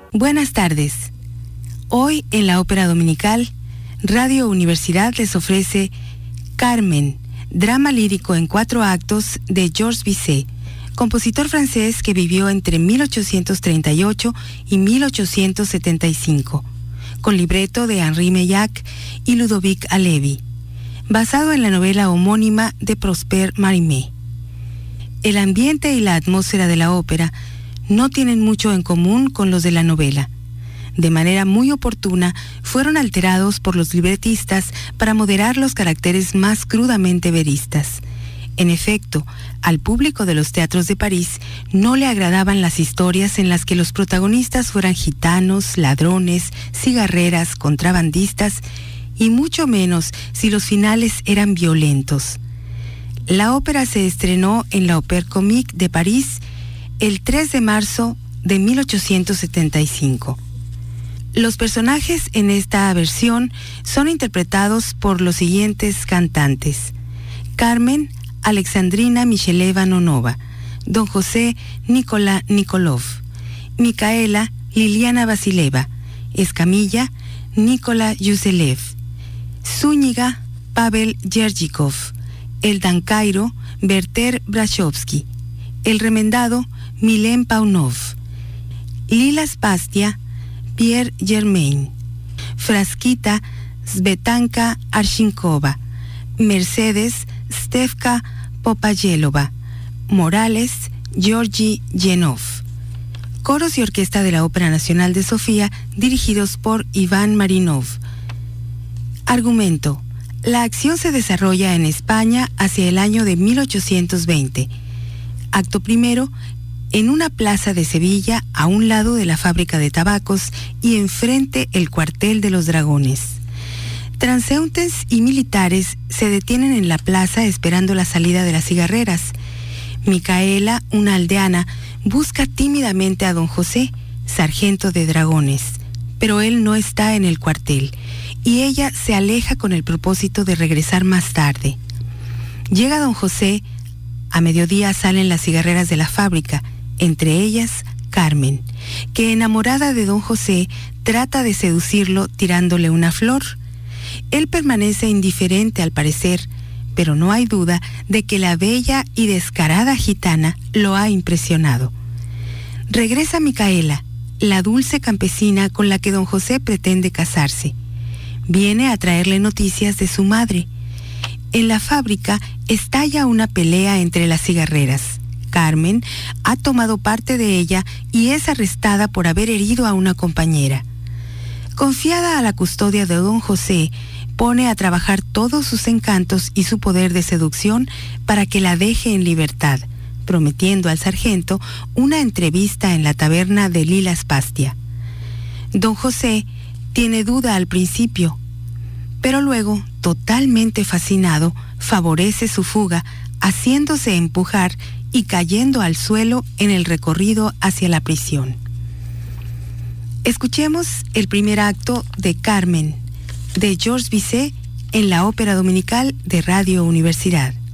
Buenas tardes. Hoy en la Ópera Dominical, Radio Universidad les ofrece Carmen, drama lírico en 4 actos de Georges Bizet, compositor francés que vivió entre 1838 y 1875, con libreto de Henri Meillac y Ludovic Alevi, basado en la novela homónima de Prosper Mérimée. El ambiente y la atmósfera de la ópera no tienen mucho en común con los de la novela. De manera muy oportuna, fueron alterados por los libretistas para moderar los caracteres más crudamente veristas. En efecto, al público de los teatros de París no le agradaban las historias en las que los protagonistas fueran gitanos, ladrones, cigarreras, contrabandistas, y mucho menos si los finales eran violentos. La ópera se estrenó en la Opéra Comique de París el 3 de marzo de 1875. Los personajes en esta versión son interpretados por los siguientes cantantes: Carmen, Alexandrina Micheleva Nonova; Don José, Nikolá Nikolov; Micaela, Liliana Vasileva; Escamilla, Nikolá Yuselev; Zúñiga, Pavel Yerjikov; el Dancairo, Berter Brashovsky; el remendado, Milén Paunov; Lila Spastia, Pierre Germain; Frasquita, Svetanka Arshinkova; Mercedes, Stefka Popayelova; Morales, Georgi Yenov. Coros y orquesta de la Ópera Nacional de Sofía, dirigidos por Iván Marinov. Argumento: la acción se desarrolla en España hacia el año de 1820. Acto primero, en una plaza de Sevilla, a un lado de la fábrica de tabacos y enfrente el cuartel de los dragones. Transeúntes y militares se detienen en la plaza esperando la salida de las cigarreras. Micaela, una aldeana, busca tímidamente a don José, sargento de dragones, pero él no está en el cuartel y ella se aleja con el propósito de regresar más tarde. Llega don José. A mediodía salen las cigarreras de la fábrica, entre ellas Carmen, que enamorada de don José trata de seducirlo tirándole una flor. Él permanece indiferente al parecer, pero no hay duda de que la bella y descarada gitana lo ha impresionado. Regresa Micaela, la dulce campesina con la que don José pretende casarse. Viene a traerle noticias de su madre. En la fábrica estalla una pelea entre las cigarreras. Carmen ha tomado parte de ella y es arrestada por haber herido a una compañera. Confiada a la custodia de don José, pone a trabajar todos sus encantos y su poder de seducción para que la deje en libertad, prometiendo al sargento una entrevista en la taberna de Lila Spastia. Don José tiene duda al principio, pero luego, totalmente fascinado, favorece su fuga, haciéndose empujar y cayendo al suelo en el recorrido hacia la prisión. Escuchemos el primer acto de Carmen, de Georges Bizet, en la Ópera Dominical de Radio Universidad.